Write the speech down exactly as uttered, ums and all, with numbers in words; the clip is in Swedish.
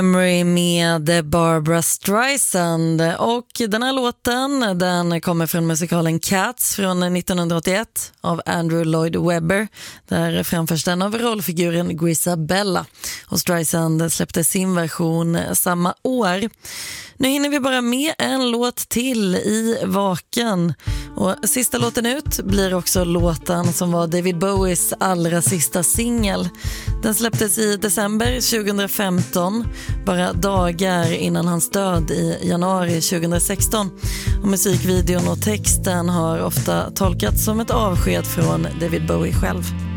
Memory med Barbra Streisand, och den här låten den kommer från musikalen Cats från nittonhundraåttioett av Andrew Lloyd Webber. Där framförs den av rollfiguren Grisabella, och Streisand släppte sin version samma år. Nu hinner vi bara med en låt till i Vaken, och sista låten ut blir också låten som var David Bowies allra sista singel. Den släpptes i december tjugohundrafemton, bara dagar innan hans död i januari tjugohundrasexton. Och musikvideon och texten har ofta tolkats som ett avsked från David Bowie själv.